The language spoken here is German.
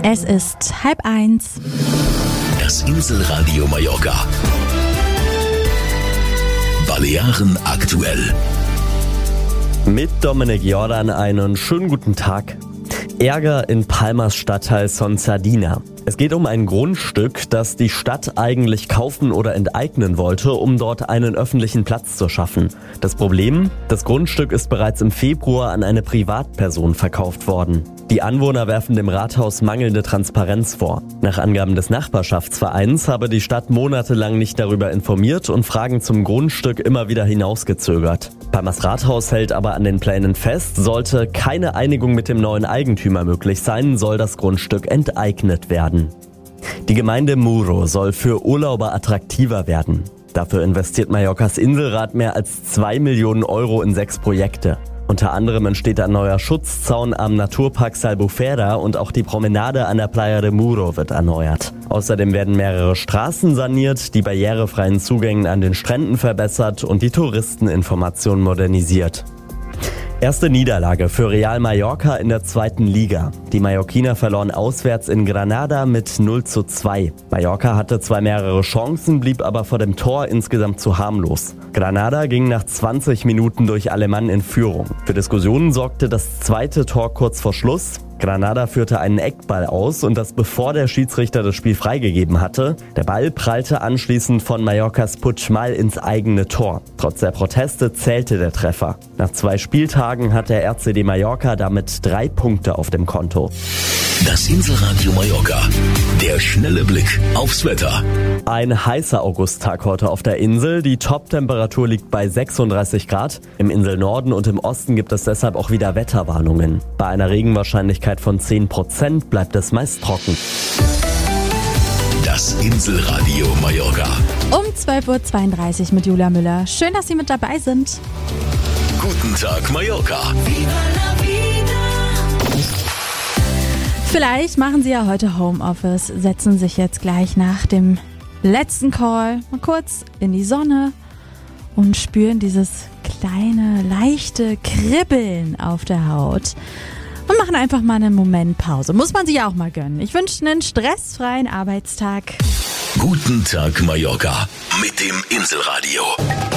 Es ist 12:30. Das Inselradio Mallorca. Balearen aktuell. Mit Dominik Jordan einen schönen guten Tag. Ärger in Palmas Stadtteil Son Sardina. Es geht um ein Grundstück, das die Stadt eigentlich kaufen oder enteignen wollte, um dort einen öffentlichen Platz zu schaffen. Das Problem? Das Grundstück ist bereits im Februar an eine Privatperson verkauft worden. Die Anwohner werfen dem Rathaus mangelnde Transparenz vor. Nach Angaben des Nachbarschaftsvereins habe die Stadt monatelang nicht darüber informiert und Fragen zum Grundstück immer wieder hinausgezögert. Palmas Rathaus hält aber an den Plänen fest, sollte keine Einigung mit dem neuen Eigentümer möglich sein, soll das Grundstück enteignet werden. Die Gemeinde Muro soll für Urlauber attraktiver werden. Dafür investiert Mallorcas Inselrat mehr als 2 Millionen Euro in 6 Projekte. Unter anderem entsteht ein neuer Schutzzaun am Naturpark Salbufera und auch die Promenade an der Playa de Muro wird erneuert. Außerdem werden mehrere Straßen saniert, die barrierefreien Zugänge an den Stränden verbessert und die Touristeninformation modernisiert. Erste Niederlage für Real Mallorca in der 2. Liga. Die Mallorquiner verloren auswärts in Granada mit 0:2. Mallorca hatte zwar mehrere Chancen, blieb aber vor dem Tor insgesamt zu harmlos. Granada ging nach 20 Minuten durch Alemann in Führung. Für Diskussionen sorgte das zweite Tor kurz vor Schluss. Granada führte einen Eckball aus und das bevor der Schiedsrichter das Spiel freigegeben hatte. Der Ball prallte anschließend von Mallorcas Puigmal ins eigene Tor. Trotz der Proteste zählte der Treffer. Nach 2 Spieltagen hat der RCD Mallorca damit 3 Punkte auf dem Konto. Das Inselradio Mallorca. Der schnelle Blick aufs Wetter. Ein heißer Augusttag heute auf der Insel. Die Toptemperatur liegt bei 36 Grad. Im Inselnorden und im Osten gibt es deshalb auch wieder Wetterwarnungen. Bei einer Regenwahrscheinlichkeit von 10% bleibt es meist trocken. Das Inselradio Mallorca. Um 12:32 Uhr mit Julia Müller. Schön, dass Sie mit dabei sind. Guten Tag Mallorca. Vielleicht machen Sie ja heute Homeoffice, setzen sich jetzt gleich nach dem letzten Call mal kurz in die Sonne und spüren dieses kleine, leichte Kribbeln auf der Haut. Und machen einfach mal einen Moment Pause. Muss man sich auch mal gönnen. Ich wünsche einen stressfreien Arbeitstag. Guten Tag Mallorca mit dem Inselradio.